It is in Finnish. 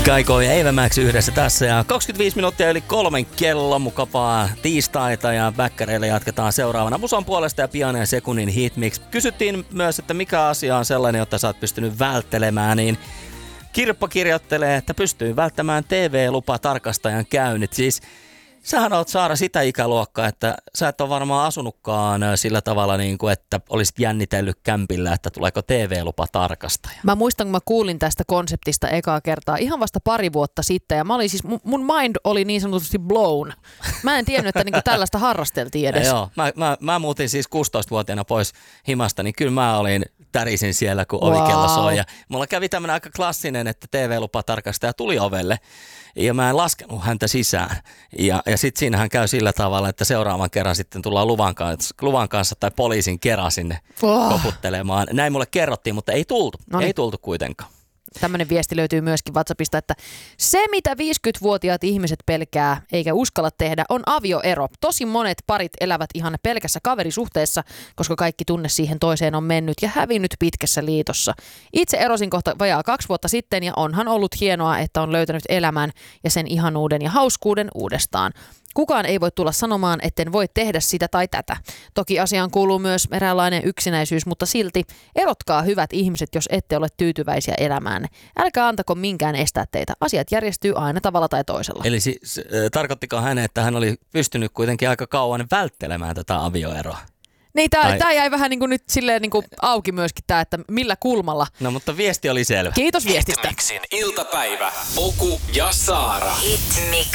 Kaiko ja Eeva Max yhdessä tässä ja 25 minuuttia yli 3 kello, mukavaa tiistaita ja bäkkäreillä jatketaan seuraavana musan puolesta ja pian ja sekunnin hitmix. Kysyttiin myös, että mikä asia on sellainen, jota sä oot pystynyt välttelemään, niin Kirppa kirjoittelee, että pystyy välttämään TV-lupatarkastajan käynnit. Siis sähän oot, Saara, sitä ikäluokkaa, että sä et ole varmaan asunutkaan sillä tavalla, niin kuin, että olisit jännitellyt kämpillä, että tuleeko TV-lupatarkastaja. Mä muistan, kun mä kuulin tästä konseptista ekaa kertaa ihan vasta pari vuotta sitten ja mä olin siis, mun mind oli niin sanotusti blown. Mä en tiennyt, että niinku tällaista harrasteltiin edes. Joo, mä muutin siis 16-vuotiaana pois himasta, niin kyllä mä tärisin siellä, kun ovikello soi. Ja mulla kävi tämmöinen aika klassinen, että TV-lupatarkastaja tuli ovelle ja mä en laskenut häntä sisään. Ja sitten siinähän käy sillä tavalla, että seuraavan kerran sitten tullaan luvan kanssa tai poliisin kerran sinne koputtelemaan. Näin mulle kerrottiin, mutta ei tultu. Ei tultu kuitenkaan. Tämmöinen viesti löytyy myöskin WhatsAppista, että se mitä 50-vuotiaat ihmiset pelkää eikä uskalla tehdä on avioero. Tosi monet parit elävät ihan pelkässä kaverisuhteessa, koska kaikki tunne siihen toiseen on mennyt ja hävinnyt pitkässä liitossa. Itse erosin kohta vajaa 2 vuotta sitten ja onhan ollut hienoa, että on löytänyt elämän ja sen ihanuuden ja hauskuuden uudestaan. Kukaan ei voi tulla sanomaan, etten voi tehdä sitä tai tätä. Toki asiaan kuuluu myös eräänlainen yksinäisyys, mutta silti erotkaa hyvät ihmiset, jos ette ole tyytyväisiä elämäänne. Älkää antako minkään estää teitä. Asiat järjestyy aina tavalla tai toisella. Eli tarkoittiko hän, että hän oli pystynyt kuitenkin aika kauan välttelemään tätä avioeroa? Niin, tää jäi vähän niin kuin nyt silleen niin kuin auki myöskin tämä, että millä kulmalla. No mutta viesti oli selvä. Kiitos viestistä. Hitmixin iltapäivä. Oku ja Saara. Hitmix.